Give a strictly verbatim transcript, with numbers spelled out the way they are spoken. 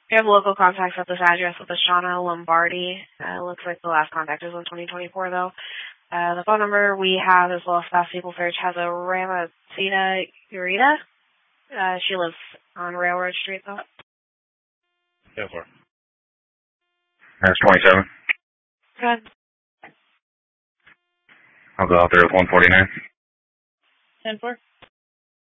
We have local contacts at this address with the Shauna Lombardi. Uh, looks like the last contact is in twenty twenty-four, though. Uh, the phone number we have, as well as Fast People Search, has a Ramacina Urita. Uh, she lives on Railroad Street, though. ten four. That's twenty-seven. Good. I'll go out there with one forty-nine. ten four.